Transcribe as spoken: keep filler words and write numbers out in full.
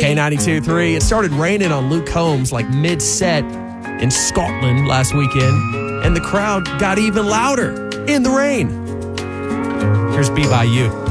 K ninety-two three. It started raining on Luke Combs like mid-set in Scotland last weekend, and the crowd got even louder in the rain. Here's Be By You.